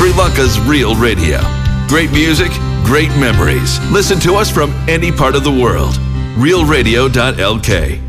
Sri Lanka's real radio. Great music, great memories. Listen to us from any part of the world. realradio.lk